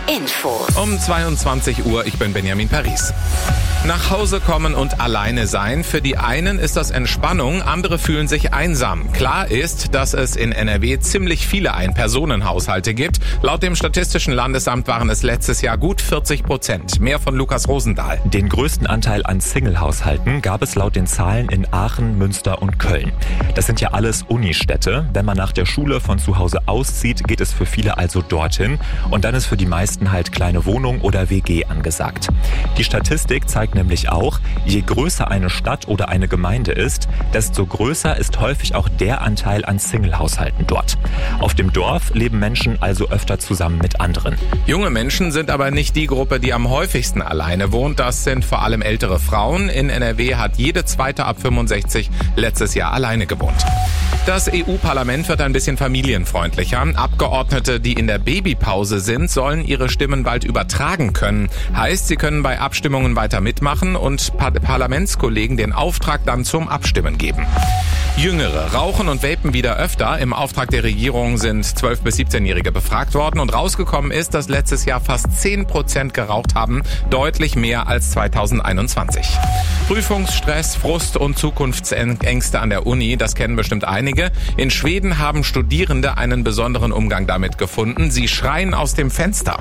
Info. Um 22 Uhr, ich bin Benjamin Paris. Nach Hause kommen und alleine sein. Für die einen ist das Entspannung, andere fühlen sich einsam. Klar ist, dass es in NRW ziemlich viele Ein-Personen-Haushalte gibt. Laut dem Statistischen Landesamt waren es letztes Jahr gut 40%. Mehr von Lukas Rosendahl. Den größten Anteil an Single-Haushalten gab es laut den Zahlen in Aachen, Münster und Köln. Das sind ja alles Unistädte. Wenn man nach der Schule von zu Hause auszieht, geht es für viele also dorthin. Und dann ist für die meisten halt kleine Wohnung oder WG angesagt. Die Statistik zeigt nämlich auch, je größer eine Stadt oder eine Gemeinde ist, desto größer ist häufig auch der Anteil an Single-Haushalten dort. Auf dem Dorf leben Menschen also öfter zusammen mit anderen. Junge Menschen sind aber nicht die Gruppe, die am häufigsten alleine wohnt. Das sind vor allem ältere Frauen. In NRW hat jede zweite ab 65 letztes Jahr alleine gewohnt. Das EU-Parlament wird ein bisschen familienfreundlicher. Abgeordnete, die in der Babypause sind, sollen ihre Stimmen bald übertragen können. Heißt, sie können bei Abstimmungen weiter mitmachen und Parlamentskollegen den Auftrag dann zum Abstimmen geben. Jüngere rauchen und vapen wieder öfter. Im Auftrag der Regierung sind 12- bis 17-Jährige befragt worden und rausgekommen ist, dass letztes Jahr fast 10% geraucht haben, deutlich mehr als 2021. Prüfungsstress, Frust und Zukunftsängste an der Uni, das kennen bestimmt einige. In Schweden haben Studierende einen besonderen Umgang damit gefunden. Sie schreien aus dem Fenster.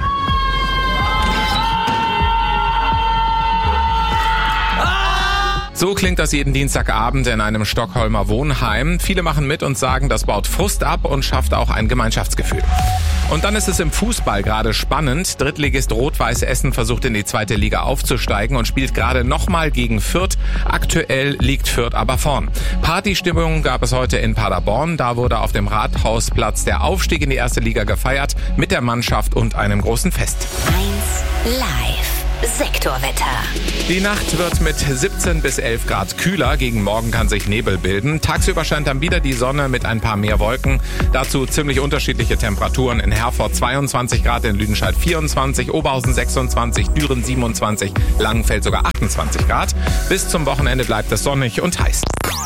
So klingt das jeden Dienstagabend in einem Stockholmer Wohnheim. Viele machen mit und sagen, das baut Frust ab und schafft auch ein Gemeinschaftsgefühl. Und dann ist es im Fußball gerade spannend. Drittligist Rot-Weiß Essen versucht in die 2. Liga aufzusteigen und spielt gerade nochmal gegen Fürth. Aktuell liegt Fürth aber vorn. Partystimmung gab es heute in Paderborn. Da wurde auf dem Rathausplatz der Aufstieg in die 1. Liga gefeiert mit der Mannschaft und einem großen Fest. 1 Live. Sektorwetter. Die Nacht wird mit 17 bis 11 Grad kühler. Gegen Morgen kann sich Nebel bilden. Tagsüber scheint dann wieder die Sonne mit ein paar mehr Wolken. Dazu ziemlich unterschiedliche Temperaturen. In Herford 22 Grad, in Lüdenscheid 24, Oberhausen 26, Düren 27, Langenfeld sogar 28 Grad. Bis zum Wochenende bleibt es sonnig und heiß.